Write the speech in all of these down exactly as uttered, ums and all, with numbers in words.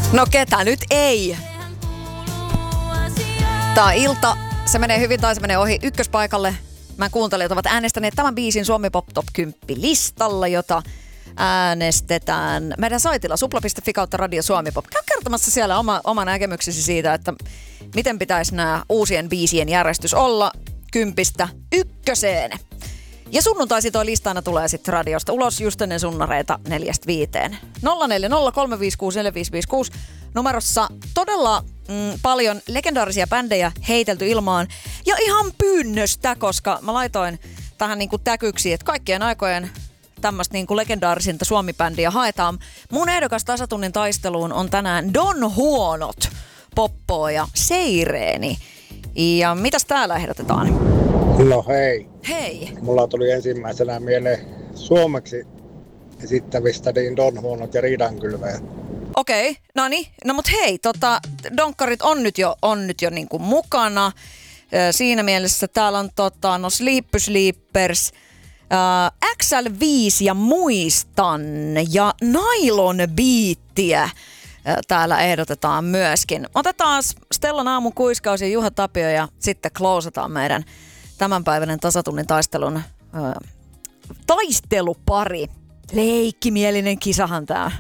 No ketä nyt ei? Tää ilta, se menee hyvin tai se menee ohi ykköspaikalle. Mä kuuntelijat ovat äänestäneet tämän biisin Suomi Pop Top kymmenen listalla, jota äänestetään meidän saitilla supla piste fi kautta Radio Suomi Pop. Käy kertomassa siellä oma, oma näkemyksesi siitä, että miten pitäisi nämä uusien biisien järjestys olla kympistä ykköseen. Ja sunnuntaisin toi listaana tulee sitten radiosta ulos just ennen sunnareita neljästä viiteen. nolla neljä nolla kolme viisi kuusi neljä viisi viisi kuusi numerossa todella mm, paljon legendaarisia bändejä heitelty ilmaan. Ja ihan pyynnöstä, koska mä laitoin tähän niinku täkyksi, että kaikkien aikojen tämmöistä niinku legendaarisinta Suomi-bändiä haetaan. Mun ehdokas tasatunnin taisteluun on tänään Don Huonot, Poppo ja Seireeni. Ja mitäs täällä ehdotetaan? No hei. Hei. Mulla tuli ensimmäisenä mieleen suomeksi esittävistä niin Don Huonot ja Riidankylväjät. Okei, okay, no niin. No mut hei, tota, donkkarit on nyt jo, on nyt jo niinku mukana. Siinä mielessä täällä on tota, no Sleepy Sleepers, äh, X L viisi ja Muistan ja Nylon Beattiä äh, täällä ehdotetaan myöskin. Otetaan Stellan aamun kuiskaus ja Juha Tapio ja sitten closeataan meidän tämänpäiväinen tasatunnin taistelun äh, taistelupari. Leikkimielinen kisahan tää.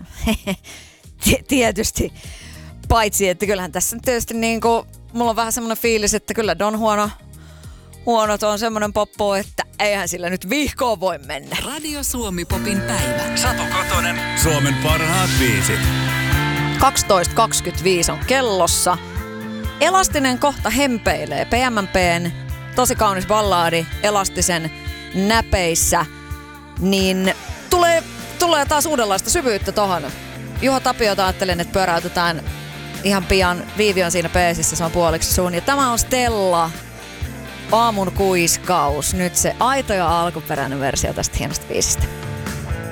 Tietysti. Paitsi, että kyllähän tässä tietysti niinku, mulla on vähän semmoinen fiilis, että kyllä Don Huono, Huonot on semmoinen poppo, että eihän sillä nyt vihkoon voi mennä. Radio Suomi Popin päivä. Satu Kotonen. Suomen parhaat biisit. kaksitoista kaksikymmentäviisi on kellossa. Elastinen kohta hempeilee. P M M P:n tosi kaunis ballaadi Elastisen näpeissä. Niin tulee, tulee taas uudenlaista syvyyttä tohon. Juha Tapiota ajattelen, että pyöräytetään ihan pian. Viivi on siinä peesissä, se on puoliksi sun. Ja tämä on Stella, aamun kuiskaus. Nyt se aito ja alkuperäinen versio tästä hienosta biisistä.